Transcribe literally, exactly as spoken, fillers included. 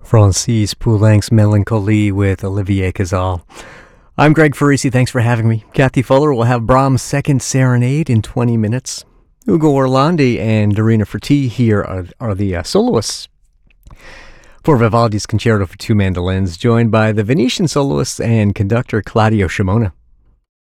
Francis Poulenc's Melancholie with Olivier Cazal. I'm Greg Farisi, thanks for having me. Kathy Fuller will have Brahms' Second Serenade in twenty minutes. Ugo Orlandi and Dorina Ferti here are, are the uh, soloists for Vivaldi's Concerto for Two Mandolins, joined by the Venetian soloists and conductor Claudio Scimona.